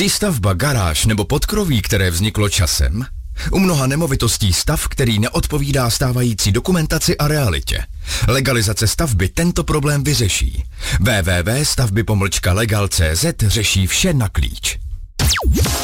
Přístavba, garáž nebo podkroví, které vzniklo časem? U mnoha nemovitostí stav, který neodpovídá stávající dokumentaci a realitě. Legalizace stavby tento problém vyřeší. www.stavby-legal.cz řeší vše na klíč.